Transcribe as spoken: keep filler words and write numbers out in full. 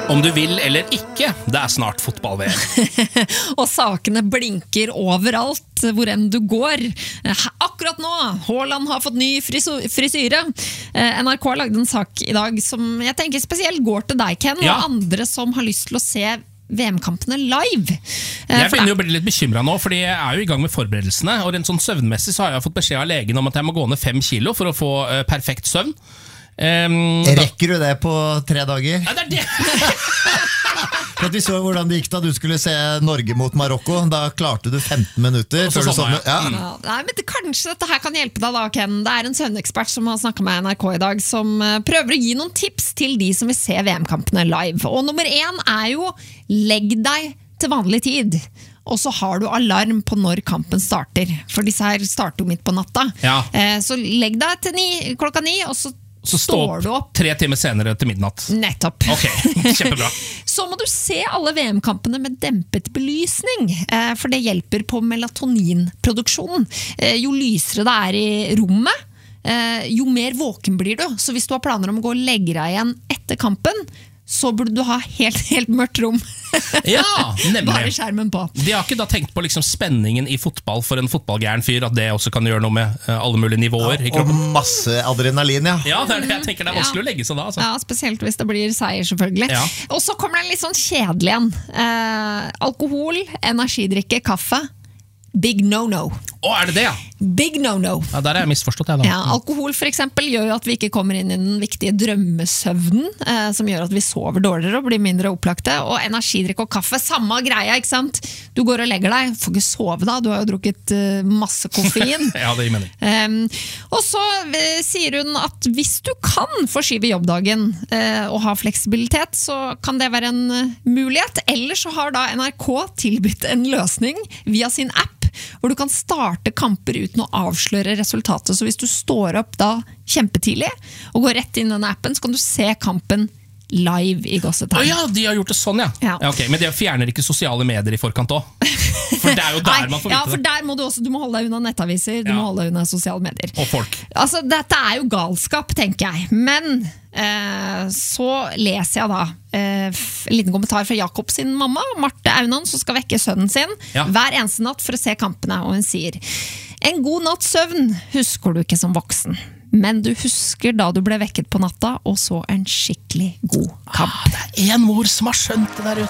Om du vil eller ikke, det er snart fotball-V M. Og sakene blinker overalt hvor enn du går. Akkurat nå, Haaland har fått ny frisyre. N R K lagde en sak i dag som jeg tenker spesielt går til deg, Ken, ja. Og andre som har lyst til å se V M-kampene live. Jeg begynner jo å bli litt bekymret nå, fordi jeg er jo i gang med forberedelsene, og rent sånn søvnmessig så har jeg fått beskjed av legen om at jeg må gå ned fem kilo for å få uh, perfekt søvn. Um, Rekker du det på tre dager? Ja, det er det! For at vi så hvordan det gikk da du skulle se Norge mot Marokko. Da klarte du femten minutter før du sånn, ja. Ja, nei, men det, kanskje dette her kan hjelpe deg da, Ken. Det er en søvnekspert som har snakket med N R K i dag, som prøver å gi noen tips til de som vil se V M-kampene live. Og nummer én er jo legg deg til vanlig tid. Og så har du alarm på når kampen starter. For disse her starter jo midt på natta. Ja. Så legg deg til ni, klokka ni, og så Så stå opp, opp tre timer senere til midnatt. Nettopp. Ok, kjempebra. Så må du se alle V M-kampene med dempet belysning, for det hjelper på melatoninproduksjonen. Jo lysere det er i rommet, jo mer våken blir du. Så hvis du har planer om å gå og legge deg igjen etter kampen, så burde du ha helt, helt mørkt rom. Ja, nemlig. Bare skjermen på. De har ikke da tenkt på liksom spenningen i fotball for en fotballgæren fyr, at det også kan gjøre noe med alle mulige nivåer ja, i kroppen. Og masse adrenalin, ja. Ja, det er det jeg tenker, det er vanskelig ja. Å legge seg da. Altså. Ja, spesielt hvis det blir seier, selvfølgelig. Ja. Og så kommer det en litt sånn kjedelig en. Eh, alkohol, energidrikke, kaffe. Big no-no. Å, er det det, ja? Big no-no. Ja, der er jeg misforstått, jeg da. Ja, alkohol for eksempel gjør jo at vi ikke kommer inn i den viktige drømmesøvnen, eh, som gjør at vi sover dårligere og blir mindre opplagte. Og energidrikk og kaffe, samme greia, ikke sant? Du går og legger deg, får ikke sove da, du har jo drukket uh, masse koffein. Ja, det gir mening. Um, og så uh, sier hun at hvis du kan forskyve jobbdagen uh, og ha fleksibilitet, så kan det være en uh, mulighet. Eller så har da N R K tilbudt en løsning via sin app, hvor du kan starte kamper uten å avsløre resultatet. Så hvis du står opp da kjempetidlig og går rett inn i denne appen, så kan du se kampen live i gåsetegn. Å ja, de har gjort det sånn, ja. ja. ja okay. Men de fjerner ikke sosiale medier i forkant også. For det er jo der man får vite det. Ja, for der må du også, du må holde deg unna nettaviser, du ja. må holde deg unna sosiale medier. Og folk. Altså, dette er jo galskap, tenker jeg. Men eh, så leser jeg da eh, en liten kommentar fra Jakob sin mamma, Marte Aunan, som skal vekke sønnen sin ja. Hver eneste natt for å se kampene, og hun sier: en god natts søvn husker du ikke som voksen, men du husker da du ble vekket på natta og så en skikkelig god kamp. Ah, det er en mor som har skjønt det der ute.